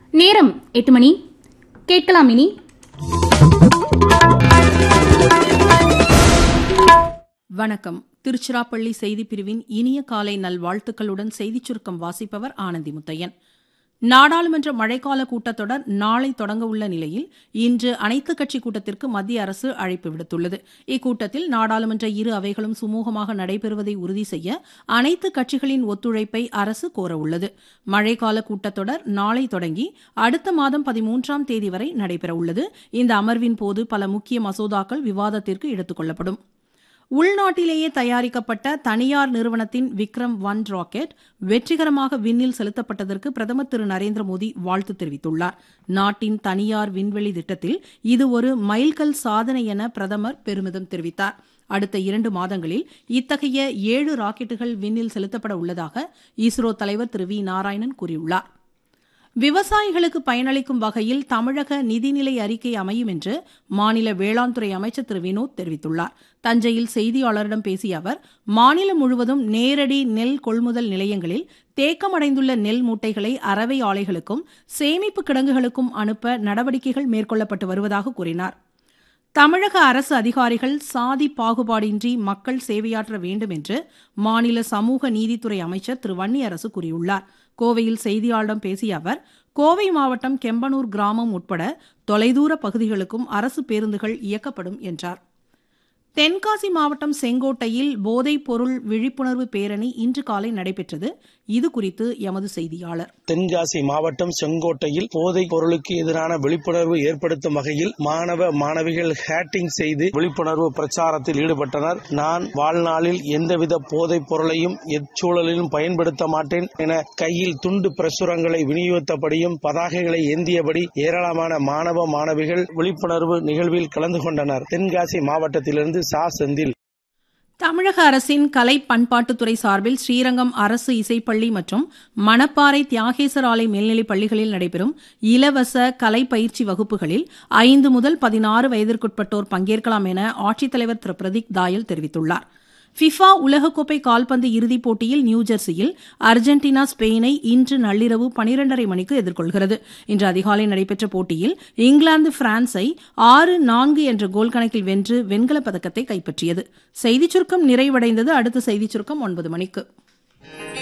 நேரம் 8 மணி. கேட்கலாம் இனி. வணக்கம். திருச்சிராப்பள்ளி செய்திப் பிரிவின் இனிய காலை நல்வாழ்த்துக்களுடன் செய்திச் சுருக்கம் வாசிப்பவர் ஆனந்தி முத்தையன். நாடாளுமன்ற மழைக்கால கூட்டத்தொடர் நாளை தொடங்க உள்ள நிலையில் இன்று அனைத்துக் கட்சி கூட்டத்திற்கு மத்திய அரசு அழைப்பு விடுத்துள்ளது. இக்கூட்டத்தில் நாடாளுமன்ற இரு அவைகளும் சுமூகமாக நடைபெறுவதை உறுதி செய்ய அனைத்து கட்சிகளின் ஒத்துழைப்பை அரசு கோரவுள்ளது. மழைக்கால கூட்டத்தொடர் நாளை தொடங்கி அடுத்த மாதம் 13ஆம் தேதி வரை நடைபெறவுள்ளது. இந்த அமர்வின் போது பல முக்கிய மசோதாக்கள் விவாதத்திற்கு எடுத்துக் கொள்ளப்படும். உள்நாட்டிலேயே தயாரிக்கப்பட்ட தனியார் நிறுவனத்தின் விக்ரம்-1 ராக்கெட் வெற்றிகரமாக விண்ணில் செலுத்தப்பட்டதற்கு பிரதமர் திரு நரேந்திர மோடி வாழ்த்து தெரிவித்துள்ளார். நாட்டின் தனியார் விண்வெளி திட்டத்தில் இது ஒரு மைல்கல் சாதனை என பிரதமர் பெருமிதம் தெரிவித்தார். அடுத்த 2 மாதங்களில் இத்தகைய 7 ராக்கெட்டுகள் விண்ணில் செலுத்தப்பட உள்ளதாக இஸ்ரோ தலைவர் திரு வி நாராயணன் கூறியுள்ளார். விவசாயிகளுக்கு பயனளிக்கும் வகையில் தமிழக நிதிநிலை அறிக்கை அமையும் என்று மாநில வேளாண் துறை அமைச்சர் திரு வினோத் தெரிவித்துள்ளார். தஞ்சையில் செய்தியாளரிடம் பேசிய அவர், மாநிலம் முழுவதும் நேரடி நெல் கொள்முதல் நிலையங்களில் தேக்கமடைந்துள்ள நெல் மூட்டைகளை அரவை ஆலைகளுக்கும் சேமிப்பு கிடங்குகளுக்கும் அனுப்ப நடவடிக்கைகள் மேற்கொள்ளப்பட்டு வருவதாக கூறினார். தமிழக அரசு அதிகாரிகள் சாதி பாகுபாடின்றி மக்கள் சேவையாற்ற வேண்டும் என்று மாநில சமூக நீதித்துறை அமைச்சர் திரு வன்னியரசு கூறியுள்ளார். கோவையில் செய்தியாளரிடம் பேசிய அவர், கோவை மாவட்டம் கெம்பனூர் கிராமம் உட்பட தொலைதூர பகுதிகளுக்கும் அரசு பேருந்துகள் இயக்கப்படும் என்றார். தென்காசி மாவட்டம் செங்கோட்டையில் போதைப் பொருள் விழிப்புணர்வு பேரணி இன்று காலை நடைபெற்றது. இதுகுறித்து எமது செய்தியாளர். தென்காசி மாவட்டம் செங்கோட்டையில் போதைப் பொருளுக்கு எதிரான விழிப்புணர்வு ஏற்படுத்தும் வகையில் மாணவ மாணவிகள் ஹேட்டிங் செய்து விழிப்புணர்வு பிரச்சாரத்தில் ஈடுபட்டனர். நான் வாழ்நாளில் எந்தவித போதைப் பொருளையும் எச்சூழலிலும் பயன்படுத்த மாட்டேன் என கையில் துண்டு பிரசுரங்களை விநியோகித்தபடியும் பதாகைகளை ஏந்தியபடி ஏராளமான மாணவ மாணவிகள் விழிப்புணர்வு நிகழ்வில் கலந்து கொண்டனர். தென்காசி மாவட்டத்திலிருந்து செந்தில். தமிழக அரசின் கலை பண்பாட்டுத்துறை சார்பில் ஸ்ரீரங்கம் அரசு இசைப்பள்ளி மற்றும் மணப்பாறை தியாகேசர் ஆலை மேல்நிலைப் பள்ளிகளில் நடைபெறும் இலவச கலை பயிற்சி வகுப்புகளில் 5 முதல் 16 வயதிற்குட்பட்டோர் பங்கேற்கலாம் என ஆட்சித்தலைவர் திரு பிரதீக் தாயல் தெரிவித்துள்ளார். ஃபிஃபா உலகக்கோப்பை கால்பந்து இறுதிப் போட்டியில் நியூஜெர்சியில் அர்ஜென்டினா ஸ்பெயினை இன்று நள்ளிரவு 12:30 மணிக்கு எதிர்கொள்கிறது. இன்று அதிகாலை நடைபெற்ற போட்டியில் இங்கிலாந்து பிரான்ஸை 6-4 என்ற கோல் கணக்கில் வென்று வெண்கலப் பதக்கத்தை கைப்பற்றியது. செய்திச் சுருக்கம் நிறைவடைந்தது. அடுத்த செய்திச் சுருக்கம் 9 மணிக்கு.